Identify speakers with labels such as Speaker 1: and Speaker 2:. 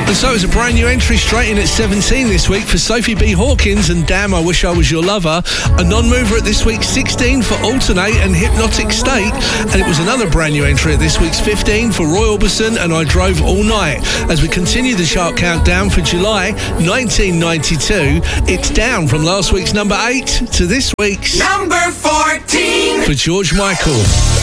Speaker 1: And so it's a brand new entry straight in at 17 this week for Sophie B. Hawkins and Damn I Wish I Was Your Lover. A non-mover at this week's 16 for Alternate and Hypnotic State. And it was another brand new entry at this week's 15 for Roy Orbison and I Drove All Night. As we continue the chart countdown for July 1992, it's down from last week's number 8 to this week's
Speaker 2: number 14
Speaker 1: for George Michael.